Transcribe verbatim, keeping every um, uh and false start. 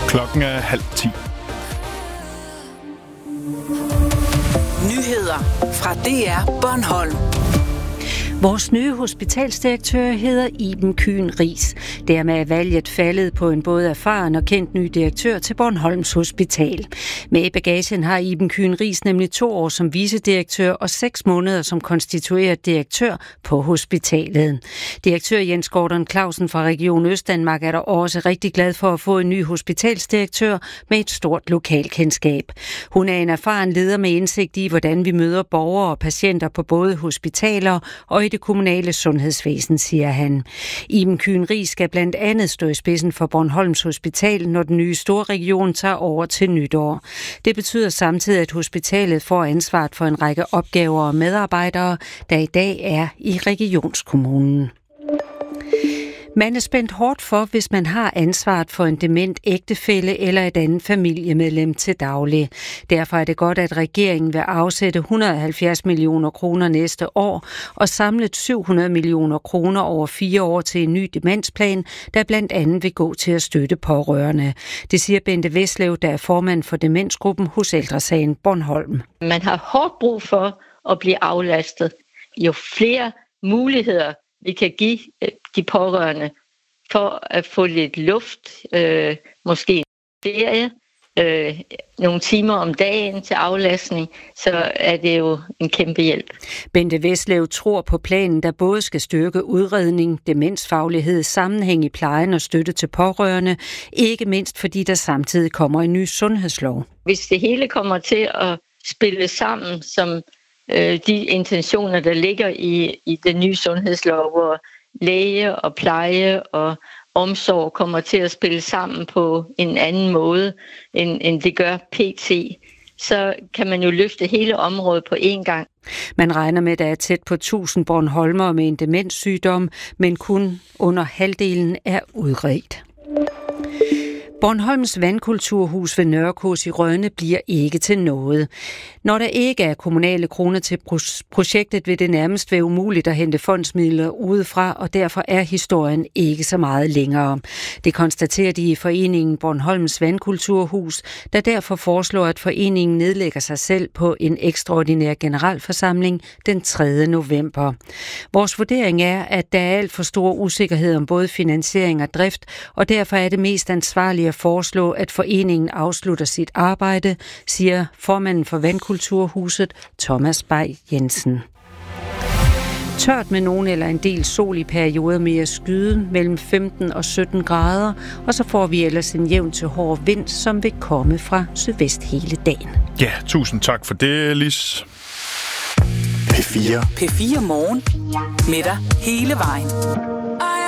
Klokken er halv ti. Nyheder fra D R Bornholm. Vores nye hospitalsdirektør hedder Iben Kyhn Riis. Dermed er valget faldet på en både erfaren og kendt ny direktør til Bornholms Hospital. Med i bagagen har Iben Kyhn Riis nemlig to år som vicedirektør og seks måneder som konstitueret direktør på hospitalet. Direktør Jens Gordon Clausen fra Region Østdanmark er der også rigtig glad for at få en ny hospitalsdirektør med et stort lokalkendskab. Hun er en erfaren leder med indsigt i, hvordan vi møder borgere og patienter på både hospitaler og i det kommunale sundhedsvæsen, siger han. Iben Kyhn Riis skal blandt andet stå i spidsen for Bornholms Hospital, når den nye store region tager over til nytår. Det betyder samtidig, at hospitalet får ansvaret for en række opgaver og medarbejdere, der i dag er i regionskommunen. Man er spændt hårdt for, hvis man har ansvaret for en dement ægtefælle eller et andet familiemedlem til daglig. Derfor er det godt, at regeringen vil afsætte et hundrede og halvfjerds millioner kroner næste år og samlet syv hundrede millioner kroner over fire år til en ny demensplan, der blandt andet vil gå til at støtte pårørende. Det siger Bente Veslev, der er formand for demensgruppen hos Ældre Sagen Bornholm. Man har hårdt brug for at blive aflastet. Jo flere muligheder vi kan give de pårørende for at få lidt luft, øh, måske en ferie, øh, nogle timer om dagen til aflastning, så er det jo en kæmpe hjælp. Bente Veslev tror på planen, der både skal styrke udredning, demensfaglighed, sammenhæng i plejen og støtte til pårørende, ikke mindst fordi der samtidig kommer en ny sundhedslov. Hvis det hele kommer til at spille sammen som de intentioner, der ligger i, i den nye sundhedslov, hvor læge og pleje og omsorg kommer til at spille sammen på en anden måde, end, end det gør P T, så kan man jo løfte hele området på én gang. Man regner med, at der er tæt på tusind bornholmere med en demenssygdom, men kun under halvdelen er udredt. Bornholms vandkulturhus ved Nørrekås i Rønne bliver ikke til noget. Når der ikke er kommunale kroner til projektet, vil det nærmest være umuligt at hente fondsmidler udefra, og derfor er historien ikke så meget længere. Det konstaterer de i foreningen Bornholms Vandkulturhus, der derfor foreslår, at foreningen nedlægger sig selv på en ekstraordinær generalforsamling den tredje november. Vores vurdering er, at der er alt for stor usikkerhed om både finansiering og drift, og derfor er det mest ansvarlige at foreslå, at foreningen afslutter sit arbejde, siger formanden for Vandkulturhuset, Thomas Bay Jensen. Tørt med nogen eller en del sol i perioder med at skyde mellem femten og sytten grader, og så får vi ellers en jævn til hård vind, som vil komme fra sydvest hele dagen. Ja, tusind tak for det, Lis. P fire. P fire Morgen. Med dig hele vejen.